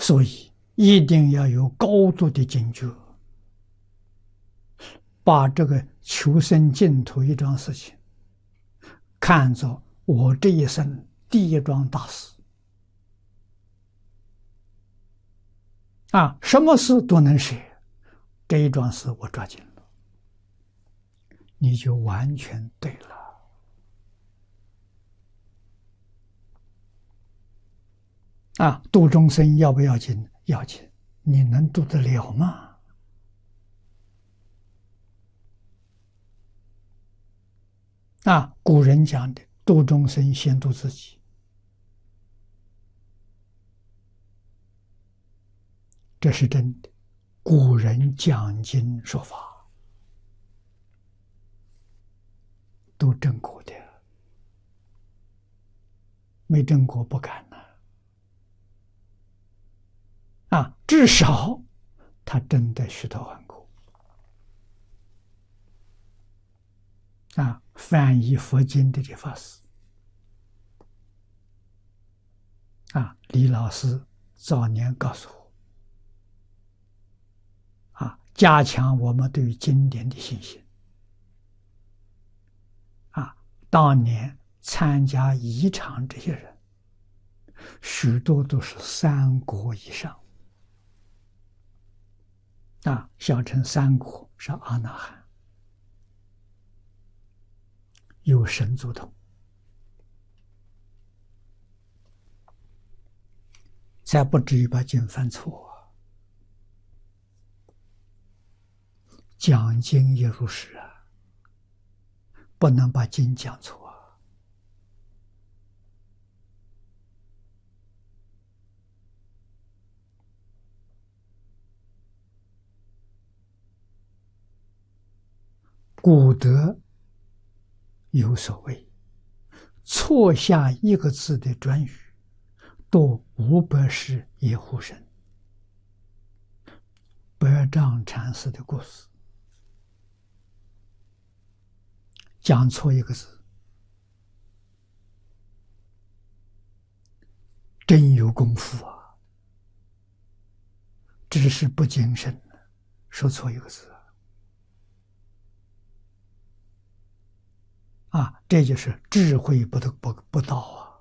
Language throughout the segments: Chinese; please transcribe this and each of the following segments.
所以一定要有高度的警觉，把这个求生净土一桩事情看作我这一生第一桩大事啊！什么事都能舍，这一桩事我抓紧了，你就完全对了啊！度众生要不要紧？要紧，你能度得了吗？啊，古人讲的度众生先度自己，这是真的。古人讲经说法都证果的，没证果不敢呐。啊，至少他真的虚脱顽固啊！翻译佛经的法师啊，李老师早年告诉我啊，加强我们对经典的信心啊。当年参加仪场这些人，许多都是三国以上啊，小乘三国是阿那含，有神足通，才不至于把经犯错。讲经也如是啊，不能把经讲错古德有所谓，错下一个字的转语，多500世也护身。百丈禅师的故事，讲错一个字，真有功夫啊！只是不谨慎，说错一个字啊，这就是智慧不到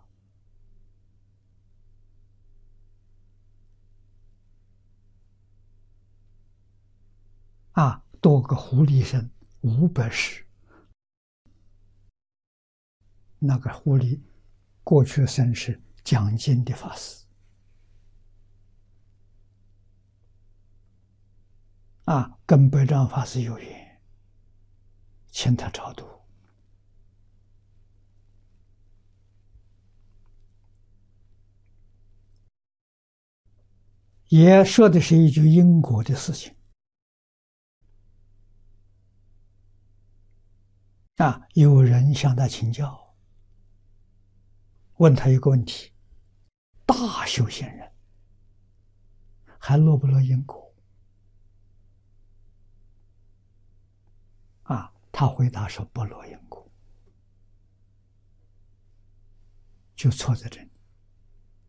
啊！多个狐狸生500世，那个狐狸过去生是讲经的法师啊，跟百丈法师有缘，请他超度。也说的是一句因果的事情啊。有人向他请教，问他一个问题：大修行人还落不落因果？啊，他回答说不落因果，就错在这里。